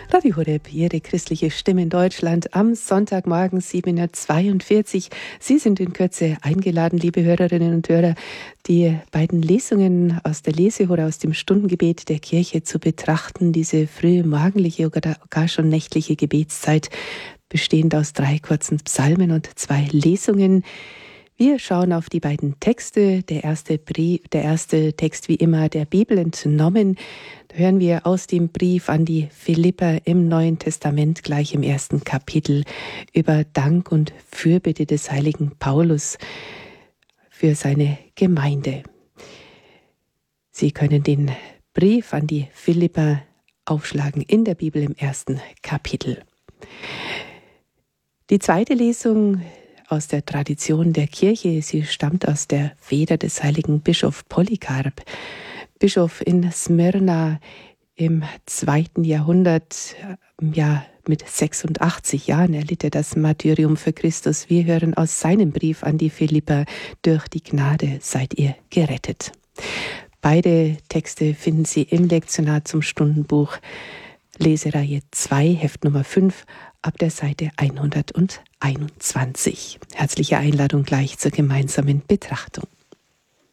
Radio Horeb, Ihre christliche Stimme in Deutschland am Sonntagmorgen 7:42 Uhr. Sie sind in Kürze eingeladen, liebe Hörerinnen und Hörer, die beiden Lesungen aus der Lese oder aus dem Stundengebet der Kirche zu betrachten. Diese frühe morgendliche oder gar schon nächtliche Gebetszeit, bestehend aus 3 kurzen Psalmen und 2 Lesungen. Wir schauen auf die beiden Texte. Der erste Text wie immer der Bibel entnommen. Da hören wir aus dem Brief an die Philipper im Neuen Testament gleich im 1. Kapitel über Dank und Fürbitte des heiligen Paulus für seine Gemeinde. Sie können den Brief an die Philipper aufschlagen in der Bibel im 1. Kapitel. Die zweite Lesung aus der Tradition der Kirche. Sie stammt aus der Feder des heiligen Bischof Polycarp, Bischof in Smyrna im 2. Jahrhundert. Mit 86 Jahren erlitt er das Martyrium für Christus. Wir hören aus seinem Brief an die Philipper: Durch die Gnade seid ihr gerettet. Beide Texte finden Sie im Lektionar zum Stundenbuch, Lesereihe 2, Heft Nummer 5, ab der Seite 121. Herzliche Einladung gleich zur gemeinsamen Betrachtung.